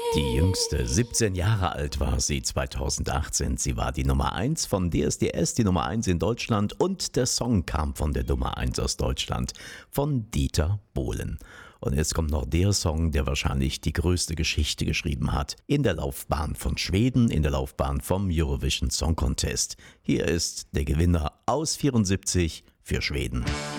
Die jüngste, 17 Jahre alt war sie 2018. Sie war die Nummer 1 von DSDS, die Nummer 1 in Deutschland und der Song kam von der Nummer 1 aus Deutschland, von Dieter Bohlen. Und jetzt kommt noch der Song, der wahrscheinlich die größte Geschichte geschrieben hat. In der Laufbahn von Schweden, in der Laufbahn vom Eurovision Song Contest. Hier ist der Gewinner aus 74 für Schweden.